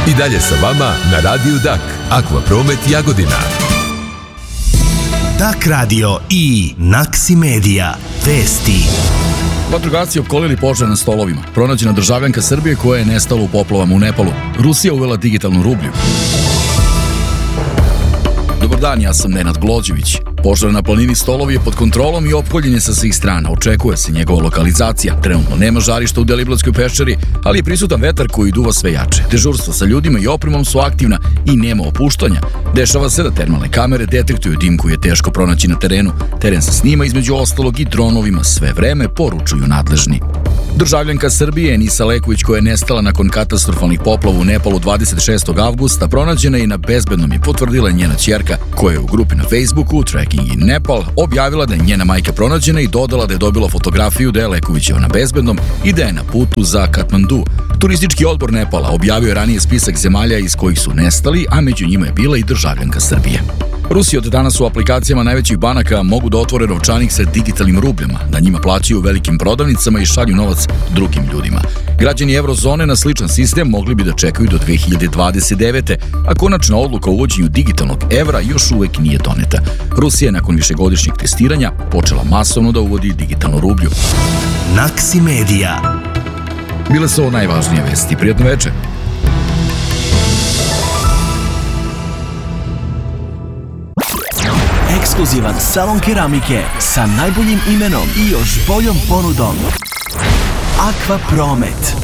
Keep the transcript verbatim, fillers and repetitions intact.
I dalje sa vama na Radiju Dak, Akvapromet Jagodina. Dak radio i Naksi Medija. Vesti. Vatrogasci opkolili požar na stolovima. Pronađena državljanka Srbije koja je nestala u poplavama u Nepalu. Rusija uvela digitalnu rublju. Dobar dan, ja sam Nenad Glođević. Požar na planini Stolovi je pod kontrolom i opkoljen je sa svih strana. Očekuje se njegova lokalizacija. Trenutno nema žarišta u Deliblatskoj peščari, ali je prisutan vetar koji duva sve jače. Dežurstva sa ljudima i opremom su aktivna i nema opuštanja. Dešava se da termalne kamere detektuju dim koji je teško pronaći na terenu. Teren se snima između ostalog i dronovima sve vreme, poručuju nadležni. Državljanka Srbije Enisa Lekuvić koja je nestala nakon katastrofalnih poplava u Nepalu dvadeset šestog avgusta pronađena i na bezbednom je potvrdila njena ćerka koja je u grupi na Facebooku Tracking in Nepal objavila da je njena majka pronađena i dodala da je dobila fotografiju da je Lekuvićeva na bezbednom i da je na putu za Katmandu. Turistički odbor Nepala objavio je ranije spisak zemalja iz kojih su nestali, a među njima je bila i državljanka Srbije. Rusi od danas u aplikacijama najvećih banaka mogu da otvore novčanik sa digitalnim rubljama, da njima plaćaju u velikim prodavnicama i šalju novac drugim ljudima. Građani Eurozone na sličan sistem mogli bi da čekaju do dve hiljade dvadeset devete. a konačna odluka o uvođenju digitalnog evra još uvek nije doneta. Rusija je nakon višegodišnjeg testiranja počela masovno da uvodi digitalnu rublju. Naksi Medija. Bile su ovo najvažnije vesti. Prijatno večer. Ekskluzivan salon keramike sa najboljim imenom i još boljom ponudom. Akvapromet.